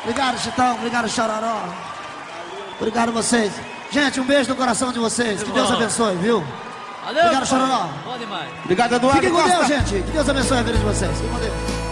Obrigado, Chitão. Obrigado, Chororó. Obrigado a vocês. Gente, um beijo no coração de vocês. Que Deus abençoe, viu? Valeu, obrigado, Chororó. Bom demais. Obrigado, Eduardo Fiquem com Costa. Deus, gente. Que Deus abençoe a vida de vocês. Fiquem com Deus.